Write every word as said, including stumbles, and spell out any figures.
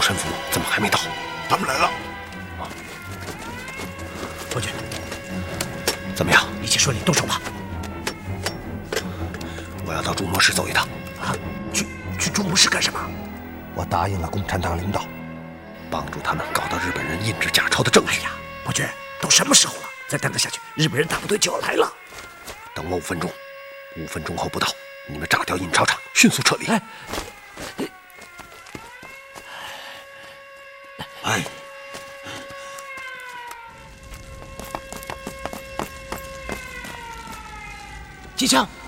神府怎么还没到？ 他们来了。 啊， 伯爵， 怎么样？ 一切顺利，动手吧。 我要到驻摩市走一趟。 啊，去去驻摩市干什么？ 我答应了共产党领导，帮助他们搞到日本人印制假钞的证据。 哎呀，伯爵，都什么时候了？再耽搁下去，日本人大部队就要来了。 等我五分钟，五分钟后不到，你们炸掉印钞厂，迅速撤离。 哎， 哎， 机枪。